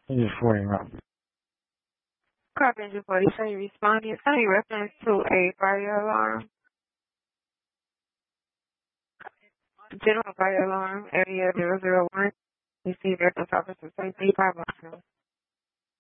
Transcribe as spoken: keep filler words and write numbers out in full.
He's forty round. Carpenter forty, so you responded. Any reference to a fire alarm? General fire alarm, area zero zero one. You see reference officer safety, five one two.